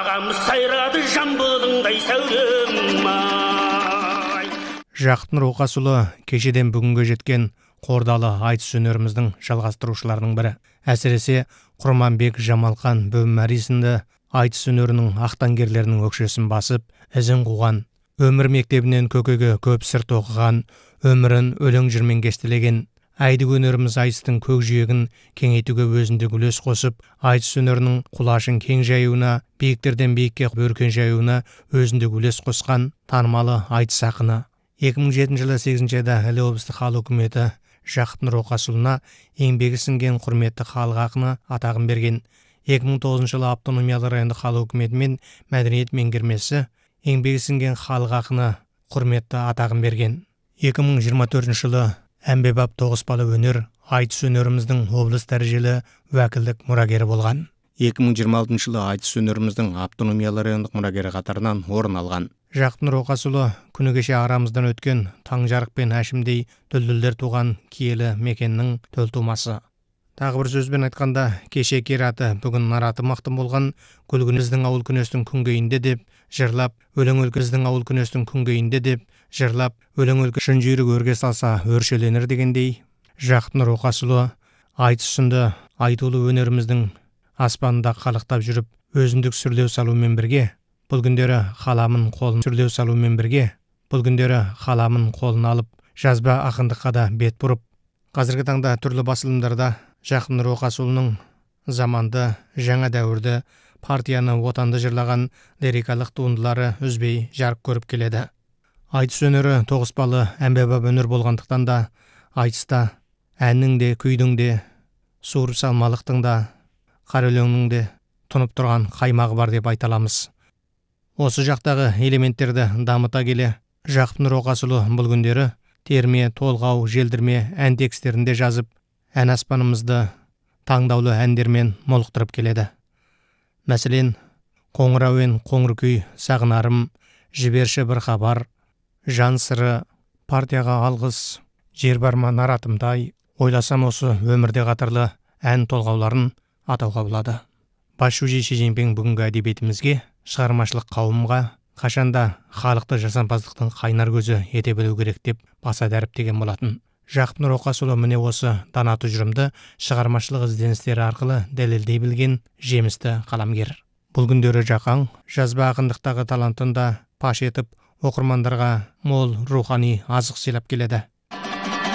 ағамыз сайрады жамбылыңдай сәулем ай. Жақын Роқасұлы кешеден бүгінге жеткен қордалы айтыс өнеріміздің жалғастырушыларының бірі. Әсіресе Құрманбек Жамалқан Бөмәри сынды айтыс өнерінің ақтаңгерлерінің өкшесін басып, ізін қуған, өмір мектебінен көкеге көп сырт оқыған, өмірін өлең жырмен кестелеген, айдық өнеріміз айтыстың көкжиегін кеңейтуге өзіндік үлес қосып, айтыс өнерінің құлашын кең жаюына, биіктерден биікке өркен жаюына өзіндік үлес қосқан танымалы айтыс ақыны. 2007 жылы 8 айда Іле облыстық халық үкіметі Жақын Роқасұлына еңбегі сіңген құрметті халық ақыны атағын берген. 2009 жылы автономиялы райондық халық үкіметі мен мәдениет меңгермесі еңбегі сіңген халық ақыны құрметті атағын берген. 2024 жылы әмбебап тоғыспалы өнер айтыс өнеріміздің облыс дәрежелі уәкілдік мұрагері болған. 2026 жылы айтыс өнеріміздің автономиялы райондық мұрагері қатарынан орын алған. Жақын Роқасұлы күні кеше арамыздан өткен Таңжарық пен Әшімдей дүлдүлдер туған киелі мекеннің төлтумасы. Тағы бір сөзбен айтқанда, кеше кераты, бүгін нараты мақтым болған Гүлгүніздің ауыл күнестің күнгейінде деп жырлап, өлең өлкіздің ауыл күнестің күнгейінде деп жырлап, өлең өлкі шын жүйрік өрге салса өршеленір дегендей, Жақын Роқасұлы айтыс сынды айтулы өнеріміздің аспанында қалықтап жүріп, өзіндік сүрлеу салумен бірге, бұл күндері қаламын қолын сүрлеу салумен бірге, бұл күндері қаламын қолын алып, жазба ақындыққа да бет бұрып, қазіргі таңда түрлі басылымдарда Жақын Роқасұлының заманды, жаңа дәуірді, партияны, отанды жырлаған лирикалық туындылары үзбей жарық көріп келеді. Айтыс өнері тоғыспалы әмбебап өнер болғандықтан да, айтыста әннің де, күйдің де, суырып салмалықтың да, қара өлеңнің де тұнып тұрған қаймағы бар деп айта аламыз. Осы жақтағы элементтерді дамыта келе, Жақын Роқасұлы бұл күндері терме, толғау, желдірме ән текстерінде жазып, ән аспанымызды таңдаулы әндермен молықтырып келеді. Мәселен, қоңыр әуен, қоңыр күй, сағынарым, жіберші бір хабар, жан сыры, партияға алғыс, жер бар ма наратымдай, ойласам осы өмірде қатарлы ән толғауларын атауға болады. Бас шужи Ши Цзиньпин бүгінгі әдебиетімізге, шығармашылық қауымға қашанда халықты жасампаздықтың қайнар көзі ете білу керек деп баса дәріптеген болатын. Жақын Роқасұлы міне осы дана тұжырымды шығармашылық ізденістері арқылы дәлелдей білген жемісті қаламгер. Бұл күндері Жақаң жазба ақындықтағы талантын да паш етіп, оқырмандарға мол рухани азық сыйлап келеді.